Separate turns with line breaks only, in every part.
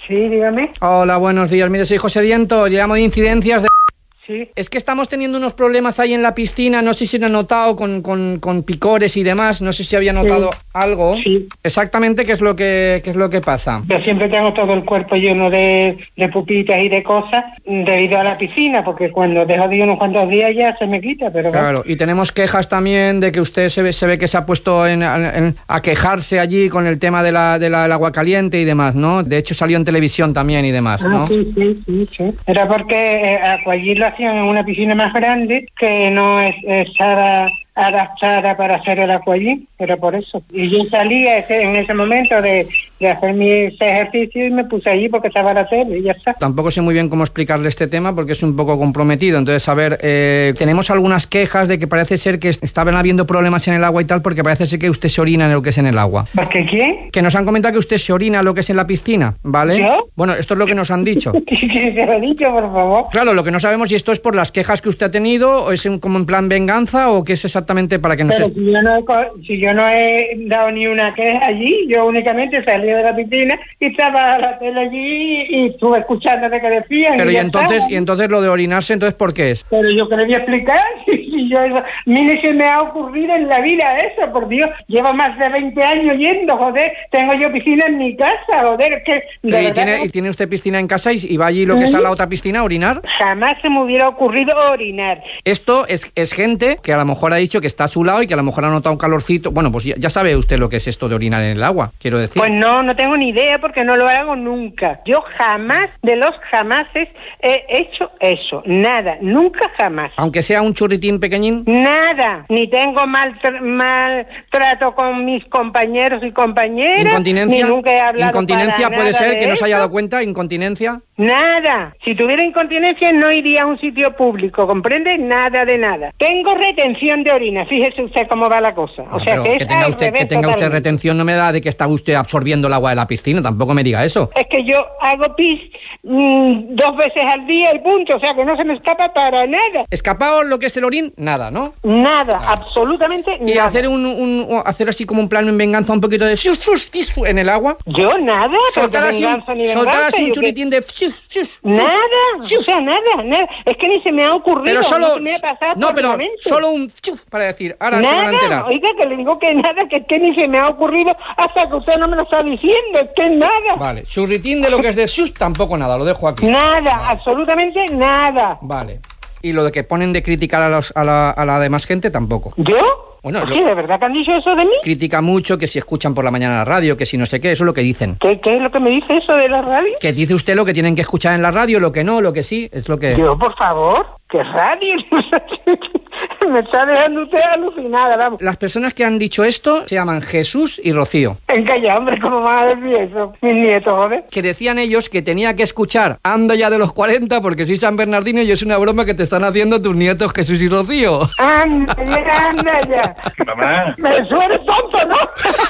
Sí, dígame.
Hola, buenos días. Mire, soy José Diento, llamo de incidencias de...
Sí.
Es que estamos teniendo unos problemas ahí en la piscina, no sé si lo he notado con picores y demás, no sé si había notado algo.
Sí.
Exactamente qué es lo que pasa.
Yo siempre tengo todo el cuerpo lleno de pupitas y de cosas debido a la piscina, porque cuando dejo de ir unos cuantos días ya se me quita, pero...
Claro, y tenemos quejas también de que usted se ve que se ha puesto a quejarse allí con el tema del agua caliente y demás, ¿no? De hecho salió en televisión también y demás, ¿no?
Sí. Era porque allí lo hacían en una piscina más grande que no es adaptada para hacer el aquagym, era por eso. Y yo salía en ese momento de hacer mis ejercicios y me puse allí porque estaba la tele y ya está.
Tampoco sé muy bien cómo explicarle este tema porque es un poco comprometido. Entonces, a ver, tenemos algunas quejas de que parece ser que estaban habiendo problemas en el agua y tal, porque parece ser que usted se orina en lo que es en el agua.
¿Por qué quién?
Que nos han comentado que usted se orina en lo que es en la piscina, ¿vale?
¿Yo?
Bueno, esto es lo que nos han dicho.
¿Quién se lo ha dicho, por favor?
Claro, lo que no sabemos si esto es por las quejas que usted ha tenido o es como en plan venganza o qué es exactamente para que nos...
Pero si yo no he dado ni una queja allí, yo únicamente salí de la piscina y estaba la tele allí y estuve escuchando lo que decían.
Pero y entonces lo de orinarse, entonces ¿por qué es?
Pero yo quería explicar si yo eso, ni se me ha ocurrido en la vida eso, por Dios, llevo más de 20 años yendo, joder, tengo yo piscina en mi casa, joder, es que...
¿Y tiene usted piscina en casa y va allí lo que es a la otra piscina a orinar?
Jamás se me hubiera ocurrido orinar.
Esto es gente que a lo mejor ha dicho que está a su lado y que a lo mejor ha notado un calorcito. Bueno, pues ya sabe usted lo que es esto de orinar en el agua, quiero decir.
Pues no tengo ni idea porque no lo hago nunca. Yo jamás, de los jamases, he hecho eso. Nada, nunca jamás.
Aunque sea un churritín pequeñín.
Nada, ni tengo mal trato con mis compañeros y compañeras.
¿Incontinencia?
Ni nunca he hablado
¿Incontinencia puede ser que no se haya
eso.
dado cuenta? ¿Incontinencia?
Nada. Si tuviera incontinencia no iría a un sitio público, ¿comprende? Nada de nada. Tengo retención de orina, fíjese usted cómo va la cosa. O sea, que
tenga usted retención no me da de que está usted absorbiendo el agua de la piscina, tampoco me diga eso.
Es que yo hago pis 2 veces al día y punto, o sea que no se me escapa para nada.
¿Escapado lo que es el orín? Nada, ¿no?
Nada, absolutamente nada.
¿Y hacer hacer así como un plano en venganza un poquito de en el agua?
Yo nada,
soltar así un churritín de
nada, o sea, nada. Es que ni se me ha ocurrido,
pero solo,
no se me ha pasado
solo un para decir, ahora se van a enterar.
Oiga, que le digo que nada, que ni se me ha ocurrido hasta que usted no me lo está diciendo, es que nada.
Vale, churritín de lo que es de tampoco nada, lo dejo aquí.
Nada,
vale.
Absolutamente nada.
Vale. Y lo de que ponen de criticar a la demás gente, tampoco.
¿Yo?
Bueno,
¿Sí, de verdad que han dicho eso de mí?
Critica mucho que si escuchan por la mañana la radio, que si no sé qué, eso es lo que dicen.
¿Qué es lo que me dice eso de la radio?
Que dice usted lo que tienen que escuchar en la radio, lo que no, lo que sí, es lo que...
Yo, por favor, ¿qué radio? Me está dejando usted alucinada, vamos.
Las personas que han dicho esto se llaman Jesús y Rocío.
Calla, hombre, ¿cómo van a decir eso? Mis nietos, joder.
Que decían ellos que tenía que escuchar Anda ya de los 40 porque soy San Bernardino y es una broma que te están haciendo tus nietos Jesús y Rocío.
Anda ya.
Mamá.
Me suena tonto, ¿no?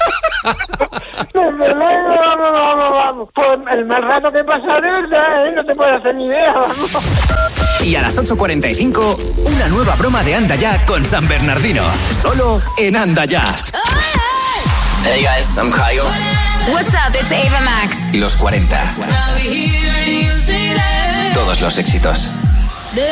Desde luego, vamos. Pues el mal rato que he pasado de verdad, no te puedo hacer ni idea, vamos.
Y a las 8:45, una nueva broma de Anda Ya con San Bernardino. Solo en Anda Ya.
Hey guys, I'm Kyle.
What's up, it's Ava Max.
Los 40. Todos los éxitos.